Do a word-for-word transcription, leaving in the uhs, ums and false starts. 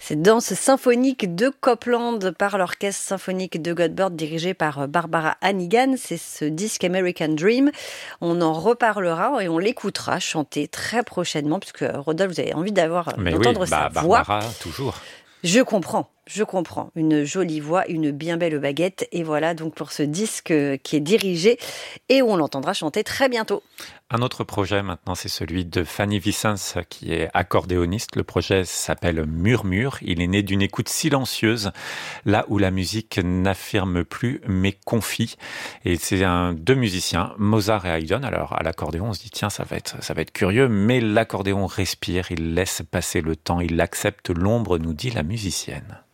Cette danse symphonique de Copland par l'orchestre symphonique de Göteborg dirigé par Barbara Hannigan. C'est ce disque American Dream. On en reparlera et on l'écoutera chanter très prochainement puisque Rodolphe, vous avez envie d'avoir, Mais d'entendre oui, sa bah, voix. Barbara, toujours. Je comprends, je comprends. Une jolie voix, une bien belle baguette. Et voilà donc pour ce disque qui est dirigé et où on l'entendra chanter très bientôt. Un autre projet maintenant, c'est celui de Fanny Vicens qui est accordéoniste. Le projet s'appelle Murmure. Il est né d'une écoute silencieuse, là où la musique n'affirme plus mais confie. Et c'est un deux musiciens, Mozart et Haydn. Alors à l'accordéon, on se dit tiens, ça va être ça va être curieux, mais l'accordéon respire, il laisse passer le temps, il accepte l'ombre, nous dit la musicienne.